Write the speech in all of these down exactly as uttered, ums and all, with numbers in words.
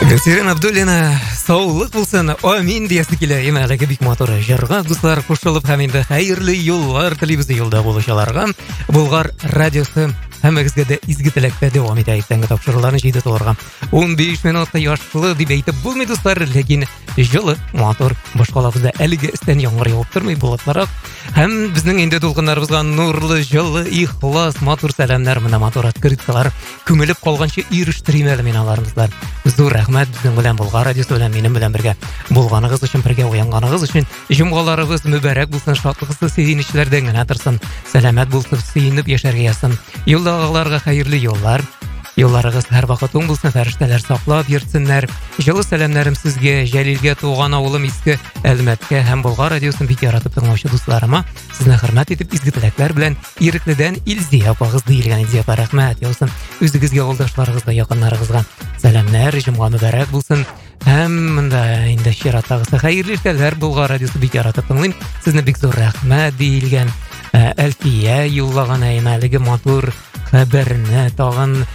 Гүлсерен Абдуллина саулык булсын, амин диясе килә. Эме әлеге бик матур җырга дуслар кушылып һәм инде хәерле юллар телибез юлда булучыларга. Болгар радиосы һәммәгезгә дә изге теләктә дәвам итә. Иртәнге тапшыруларны җыйды толарга. ун биш минутка яшлы дип әйтеп булмый дуслар, ләкин җылы, матур, башкалабызда әлеге истән яңгыр явып тормый булатларак. Һәм безнең инде дулкыннарыбызга нурлы, җылы, ихлас, матур сәламнәр, менә матур открыткалар күмелеп калганчы ирештирим әле мин аларыбызлар. Зур рәхмәт безнең белән Болгар радиосы белән минем белән бергә булганыгыз өчен, бергә уянганыгыз өчен. Җомгаларыбыз мүбәрәк булсын, шатлыгы сөйнечләрдән генә торсын. Сәламәт булсын, сөйнеп яшәргә язсын. Юлдагыларга хәерле юллар. Юлларыгыз һәр вакыт уң булсын, фәрештәләр саклап йөртсеннәр. Җылы сәламнәрем сезгә, Җәлилгә, туган авылым Иске Әлмәткә һәм Болгар радиосын бик яратып тыңлаучы дусларыма, сезне хөрмәт итеп изге теләкләр белән Ирекледән Илзия апагыз диелгән. Илзия апа, рәхмәт яусын. Үзегезгә, авылдашларыгызга, якыннарыгызга сәламнәр, җомга мүбәрәк булсын. Һәм монда инде чираттагысы хәерле иштәләр, Болгар радиосы бик яратып тыңлыйм. Сезне бик зур рәхмәт диелгән. Әлфия юллаган әймәлеге матур хәбәрне тагын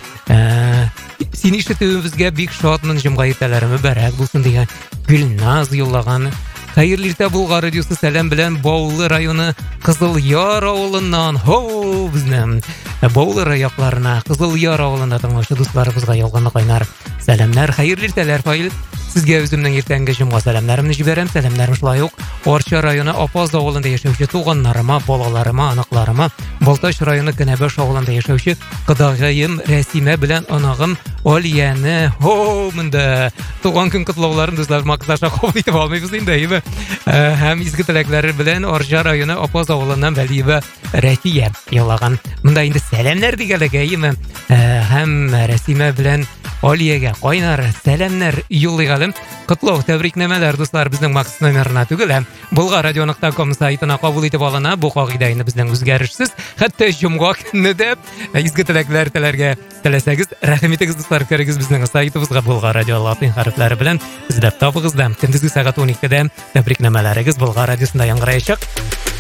син ишетүебезгә бик шатмын, җомга иртәләре мүбәрәк булсын дигән Гөлназ юллаган. Хәерле иртә, Болгар радиосы сәлам белән Баулы районы Кызыл Яр авылыннан. Хо, безнең Баулы якларына, Кызыл Яр авылында тыңлаучы дусларыбызга ялганлы кайнар сәламнәр, хәерле иртәләр Фаил. Сезгә үземнең иртәнге җомга сәламнәрымны җибәрәм. Сәламнәрем шулай ук Арча районы Апаз авылында яшәүче туганнарыма, балаларыма, анакларыма, Балтач районы Кенәбеш авылында яшәүче кыдагыем Рәсимә белән анагым Алияне. Хо, монда туган көн котлауларын дуслар максаша кабул итеп алмыйбыз инде, әйме. Һәм изге теләкләре белән Арча районы Апаз авылыннан Вәлиева Рәфия ялаган. Монда инде сәламнәр дигәләгә, әйме. Һәм Рәсимә белән Алиягә кайнар сәламнәр юллыйгалым. Котлау, тәбрикнәмәләр дуслар безнең максат номерына түгел, Болгар радио нокта ком сайтына кабул итеп алына. Бу кагыйдә инде безнең үзгәрешсез. Хәтта җомга көнне дә изге теләкләр теләргә теләсәгез, рәхим итегез дуслар, керегез безнең сайтыбызга Болгар радио латин хәрефләре белән эзләп табыгыз да. Көндезге сәгать уникедә тәбрикнәмәләрегез Болгар радиосында яңгыраячак.